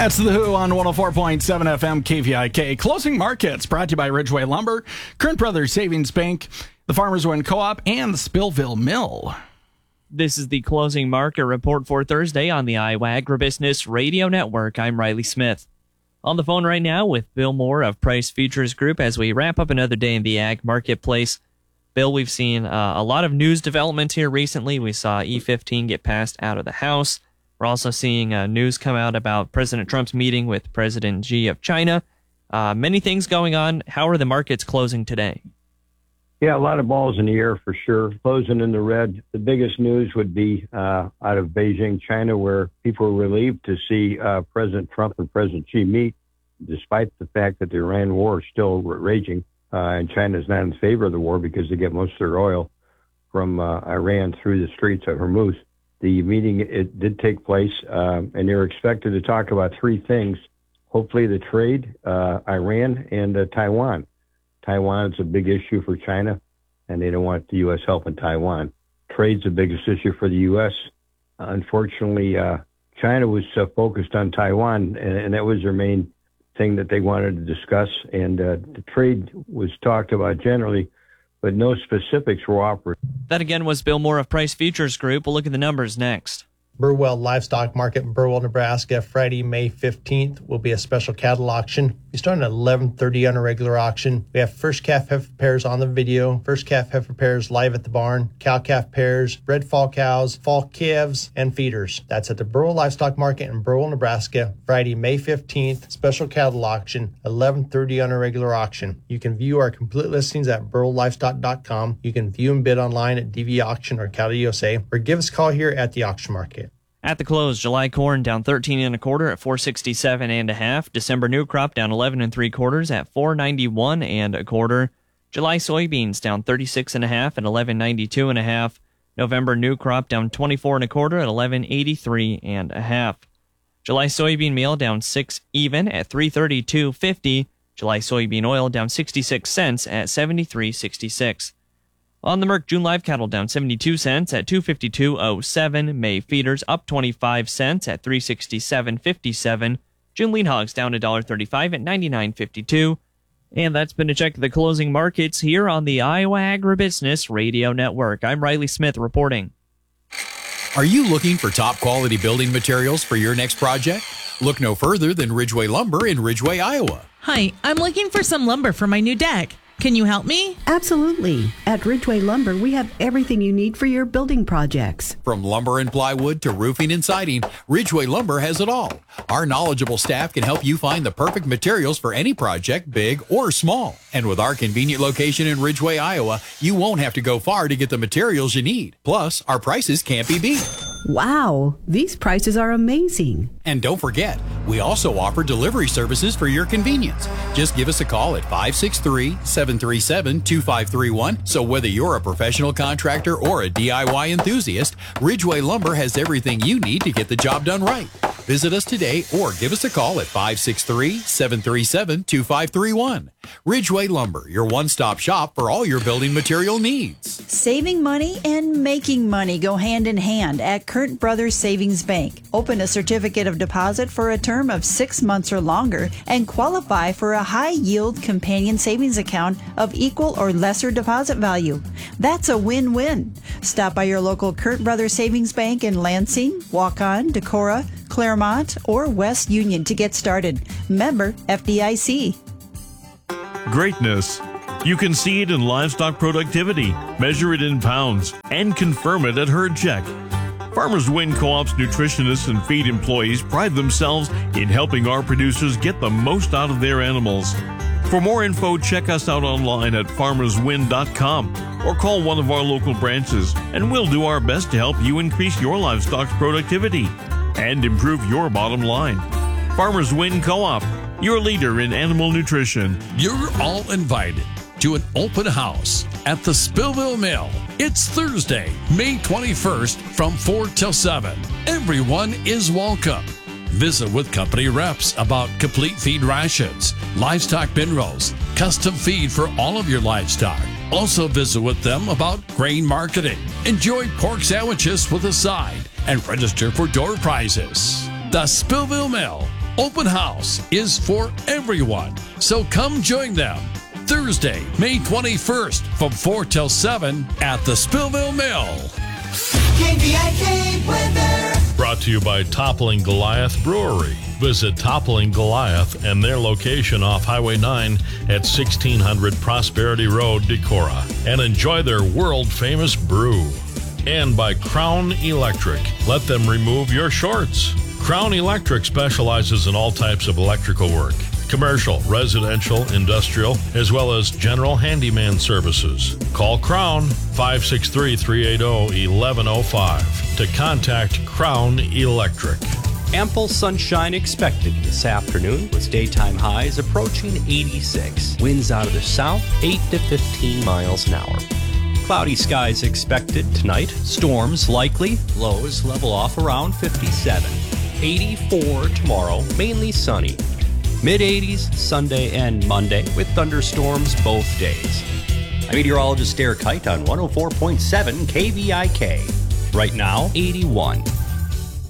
That's The Who on 104.7 FM KVIK. Closing markets brought to you by Ridgeway Lumber, Current Brothers Savings Bank, the Farmers Win Co-op, and the Spillville Mill. This is the closing market report for Thursday on the Iowa Agribusiness Radio Network. I'm Riley Smith. On the phone right now with Bill Moore of Price Futures Group as we wrap up another day in the ag marketplace. Bill, we've seen a lot of news development here recently. We saw E15 get passed out of the House. We're also seeing news come out about President Trump's meeting with President Xi of China. Many things going on. How are the markets closing today? Yeah, a lot of balls in the air for sure. Closing in the red. The biggest news would be out of Beijing, China, where people were relieved to see President Trump and President Xi meet, despite the fact that the Iran war is still raging. And China is not in favor of the war because they get most of their oil from Iran through the streets of Hormuz. The meeting, it did take place, and they're expected to talk about three things. Hopefully the trade, Iran, and Taiwan. Taiwan is a big issue for China, and they don't want the U.S. helping Taiwan. Trade's the biggest issue for the U.S. Unfortunately, China was focused on Taiwan, and that was their main thing that they wanted to discuss. And the trade was talked about generally, but no specifics were offered. That again was Bill Moore of Price Futures Group. We'll look at the numbers next. Burwell Livestock Market in Burwell, Nebraska, Friday, May 15th, will be a special cattle auction. We start at 11:30 on a regular auction. We have first calf heifer pairs on the video, first calf heifer pairs live at the barn, cow-calf pairs, red fall cows, fall calves, and feeders. That's at the Burwell Livestock Market in Burwell, Nebraska, Friday, May 15th, special cattle auction, 11:30 on a regular auction. You can view our complete listings at burwelllivestock.com. You can view and bid online at DV Auction or Cattle USA, or give us a call here at the auction market. At the close, July corn down 13 1/4 at 467 1/2. December new crop down 11 3/4 at 491 1/4. July soybeans down 36 1/2 at 1192 1/2. November new crop down 24 1/4 at 1183 1/2. July soybean meal down 6 even at 332.50. July soybean oil down 66 cents at 73.66. On the Merck, June live cattle down 72 cents at 252.07. May feeders up 25 cents at 367.57. June lean hogs down $1.35 at 99.52. And that's been a check of the closing markets here on the Iowa Agribusiness Radio Network. I'm Riley Smith reporting. Are you looking for top quality building materials for your next project? Look no further than Ridgeway Lumber in Ridgeway, Iowa. Hi, I'm looking for some lumber for my new deck. Can you help me? Absolutely. At Ridgeway Lumber, we have everything you need for your building projects. From lumber and plywood to roofing and siding, Ridgeway Lumber has it all. Our knowledgeable staff can help you find the perfect materials for any project, big or small. And with our convenient location in Ridgeway, Iowa, you won't have to go far to get the materials you need. Plus, our prices can't be beat. Wow, these prices are amazing. And don't forget, we also offer delivery services for your convenience. Just give us a call at 563-737-2531. So whether you're a professional contractor or a DIY enthusiast, Ridgeway Lumber has everything you need to get the job done right. Visit us today or give us a call at 563-737-2531. Ridgeway Lumber, your one-stop shop for all your building material needs. Saving money and making money go hand in hand at Current Brothers Savings Bank. Open a certificate of deposit for a term of 6 months or longer and qualify for a high-yield companion savings account of equal or lesser deposit value. That's a win-win. Stop by your local Current Brothers Savings Bank in Lansing, Waukon, Decorah, Claremont, or West Union to get started. Member FDIC. Greatness. You can see it in livestock productivity, measure it in pounds, and confirm it at Herd Check. Farmers Win Co-op's nutritionists and feed employees pride themselves in helping our producers get the most out of their animals. For more info, check us out online at farmerswin.com or call one of our local branches, and we'll do our best to help you increase your livestock's productivity and improve your bottom line. Farmers Win Co-op, your leader in animal nutrition. You're all invited to an open house at the Spillville Mill. It's Thursday, May 21st from 4 till 7. Everyone is welcome. Visit with company reps about complete feed rations, livestock bin rolls, custom feed for all of your livestock. Also visit with them about grain marketing. Enjoy pork sandwiches with a side and register for door prizes. The Spillville Mill, open house is for everyone, so come join them. Thursday, May 21st from 4 till 7 at the Spillville Mill. KVIK weather. Brought to you by Toppling Goliath Brewery. Visit Toppling Goliath and their location off Highway 9 at 1600 Prosperity Road, Decorah, and enjoy their world-famous brew. And by Crown Electric. Let them remove your shorts. Crown Electric specializes in all types of electrical work. Commercial, residential, industrial, as well as general handyman services. Call Crown 563-380-1105 to contact Crown Electric. Ample sunshine expected this afternoon with daytime highs approaching 86. Winds out of the south 8 to 15 miles an hour. Cloudy skies expected tonight. Storms likely. Lows level off around 57. 84 tomorrow, mainly sunny. Mid-80s Sunday and Monday with thunderstorms both days. I'm meteorologist Derek Kite on 104.7 KVIK. Right now, 81.